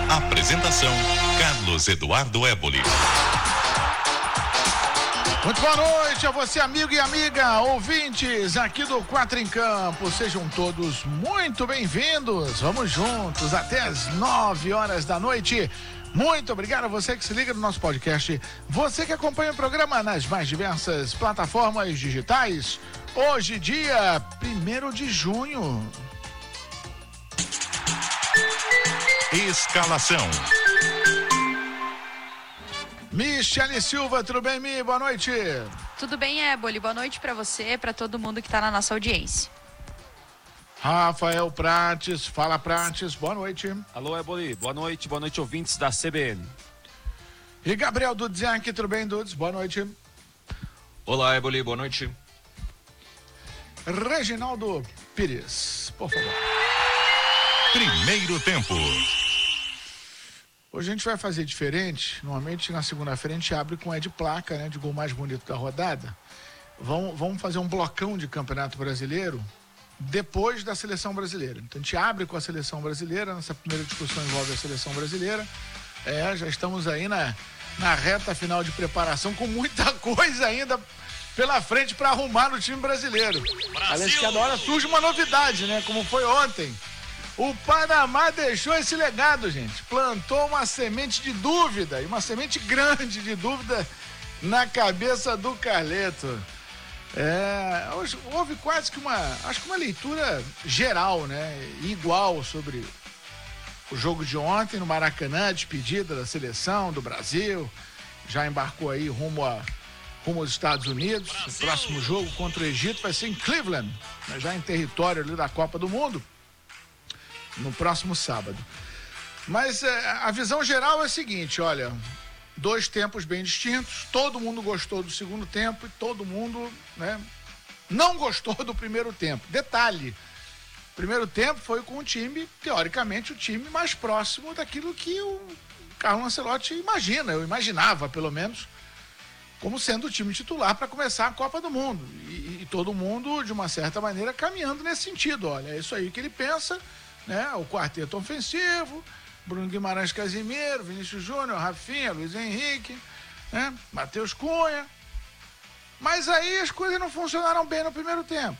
Apresentação: Carlos Eduardo Éboli. Muito boa noite a você, amigo e amiga, ouvintes aqui do Quatro em Campo. Sejam todos muito bem-vindos. Vamos juntos até as 9 horas da noite. Muito obrigado a você que se liga no nosso podcast. Você que acompanha o programa nas mais diversas plataformas digitais. Hoje, dia 1º de junho. Escalação. Michele Silva, tudo bem, Mi? Boa noite. Tudo bem, Éboli? Boa noite pra você, pra todo mundo que tá na nossa audiência. Rafael Prates, fala Prates, boa noite. Alô, Éboli, boa noite ouvintes da CBN. E Gabriel Dudziak, tudo bem, Dudes? Boa noite. Olá, Éboli, boa noite. Reginaldo Pires, por favor. Primeiro tempo. Hoje a gente vai fazer diferente. Normalmente na segunda-feira a gente abre com de placa, né? De gol mais bonito da rodada. Vamos fazer um blocão de Campeonato Brasileiro depois da Seleção Brasileira. Então a gente abre com a Seleção Brasileira. Nossa primeira discussão envolve a Seleção Brasileira. Já estamos aí na reta final de preparação, com muita coisa ainda pela frente para arrumar no time brasileiro. Aliás, cada hora surge uma novidade, né? Como foi ontem. O Panamá deixou esse legado, gente. Plantou uma semente de dúvida, e uma semente grande de dúvida na cabeça do Carleto. Houve quase que uma leitura geral, né? Igual sobre o jogo de ontem no Maracanã, despedida da seleção do Brasil. Já embarcou aí rumo aos Estados Unidos. Brasil. O próximo jogo contra o Egito vai ser em Cleveland, né? Já em território ali da Copa do Mundo, no próximo sábado. Mas a visão geral é a seguinte, olha, 2 tempos bem distintos, todo mundo gostou do segundo tempo e todo mundo, né, não gostou do primeiro tempo. Detalhe, primeiro tempo foi com o time, teoricamente, o time mais próximo daquilo que o Carlo Ancelotti imagina, eu imaginava pelo menos, como sendo o time titular para começar a Copa do Mundo. E todo mundo, de uma certa maneira, caminhando nesse sentido. Olha, é isso aí que ele pensa, né? O quarteto ofensivo, Bruno Guimarães, Casimiro, Vinícius Júnior, Rafinha, Luiz Henrique, né? Matheus Cunha. Mas aí as coisas não funcionaram bem no primeiro tempo.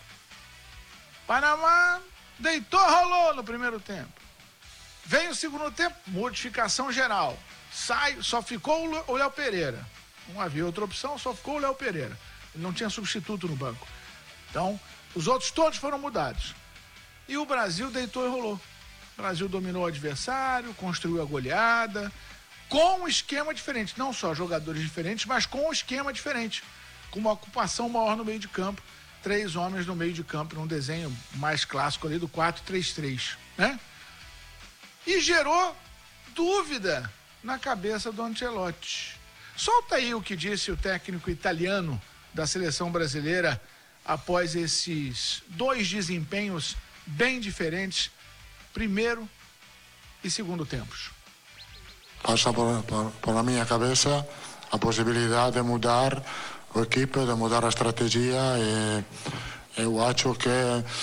Panamá deitou, rolou no primeiro tempo. Vem o segundo tempo, modificação geral. Só ficou o Léo Pereira. Não havia outra opção, só ficou o Léo Pereira. Ele não tinha substituto no banco. Então, os outros todos foram mudados. E o Brasil deitou e rolou. O Brasil dominou o adversário, construiu a goleada, com um esquema diferente. Não só jogadores diferentes, mas com um esquema diferente. Com uma ocupação maior no meio de campo. 3 homens no meio de campo, num desenho mais clássico ali do 4-3-3, né? E gerou dúvida na cabeça do Ancelotti. Solta aí o que disse o técnico italiano da seleção brasileira após esses 2 desempenhos bem diferentes, primeiro e segundo tempos. Passa por la minha cabeça a possibilidade de mudar a equipe, de mudar a estratégia, e eu acho que